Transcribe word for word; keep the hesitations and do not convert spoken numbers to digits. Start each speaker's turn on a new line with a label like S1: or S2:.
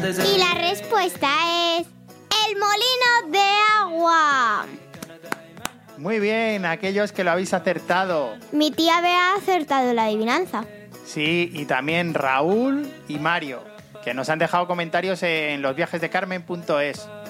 S1: Y la respuesta es el molino de agua.
S2: Muy bien, aquellos que lo habéis acertado.
S1: Mi tía Bea ha acertado la adivinanza.
S2: Sí, y también Raúl y Mario, que nos han dejado comentarios en losviajesdecarmen punto es.